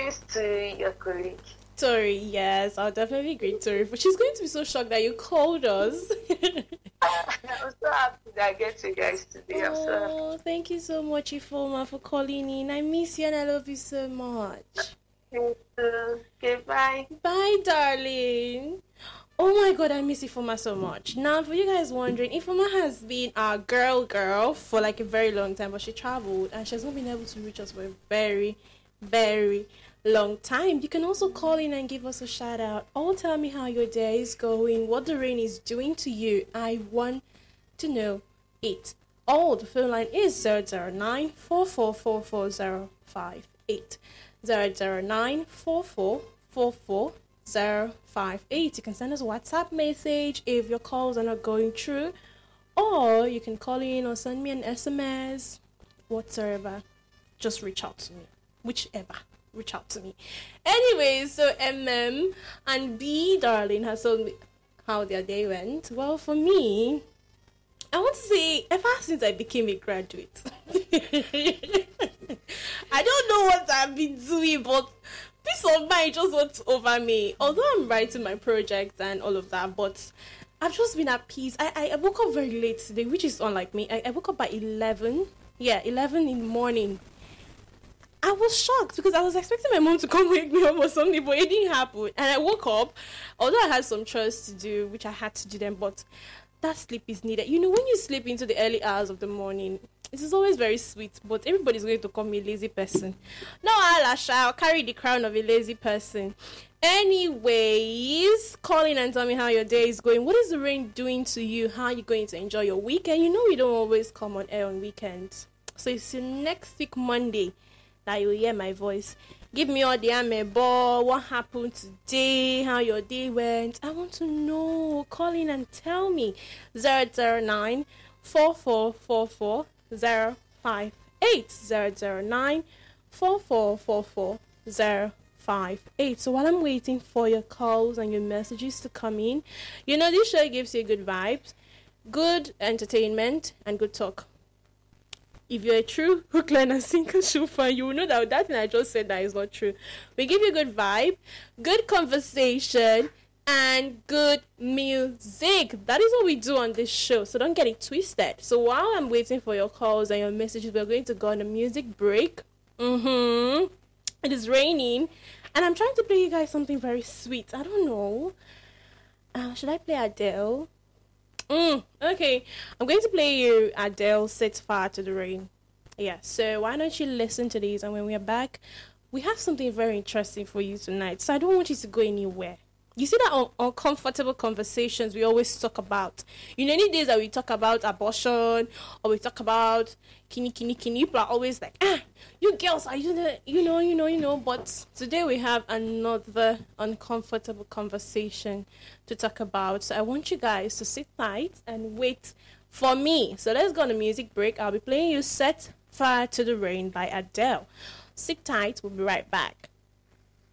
greetings to your colleague. Tori, yes, I'll definitely greet Tori. But she's going to be so shocked that you called us. I'm so happy that I get you guys today. I'm so happy. Oh, thank you so much, Ifoma, for calling in. I miss you and I love you so much. Okay, bye. Bye, darling. Oh my god, I miss Ifoma so much. Now, for you guys wondering, Ifoma has been our girl for like a very long time, but she traveled and she has not been able to reach us for a very long time. You can also call in and give us a shout out, or tell me how your day is going, what the rain is doing to you. I want to know it. Oh, the phone line is 009 4444058. 009 4444058. You can send us a WhatsApp message if your calls are not going through, or you can call in or send me an SMS, whatsoever. Just reach out to me. Whichever. Reach out to me. Anyways, so and B, darling, has told me how their day went. Well, for me, I want to say, ever since I became a graduate, I don't know what I've been doing, but peace of mind just went over me. Although I'm writing my project and all of that, but I've just been at peace. I woke up very late today, which is unlike me. I woke up by 11. Yeah, 11 in the morning. I was shocked because I was expecting my mom to come wake me up or something, but it didn't happen. And I woke up, although I had some chores to do, which I had to do them, but that sleep is needed. You know, when you sleep into the early hours of the morning, it is always very sweet, but everybody's going to call me a lazy person. No, I'll carry the crown of a lazy person. Anyways, call in and tell me how your day is going. What is the rain doing to you? How are you going to enjoy your weekend? You know we don't always come on air on weekends. So it's next week, Monday, that you'll hear my voice. Give me all the amebo, what happened today, how your day went. I want to know. Call in and tell me. 009 4444058. 009 4444058. So while I'm waiting for your calls and your messages to come in, you know this show gives you good vibes, good entertainment, and good talk. If you're a true hook, line, and sinker fan, you will know that thing I just said that is not true. We give you good vibe, good conversation, and good music. That is what we do on this show, so don't get it twisted. So while I'm waiting for your calls and your messages, we're going to go on a music break. It is raining, and I'm trying to play you guys something very sweet. I don't know. Should I play Adele? Okay, I'm going to play you Adele, Set Fire to the Rain. Yeah, so why don't you listen to these, and when we are back, we have something very interesting for you tonight. So I don't want you to go anywhere. You see that uncomfortable conversations we always talk about. You know, any days that we talk about abortion or we talk about kini, people are always like, you girls are you know. But today we have another uncomfortable conversation to talk about. So I want you guys to sit tight and wait for me. So let's go on a music break. I'll be playing you Set Fire to the Rain by Adele. Sit tight. We'll be right back.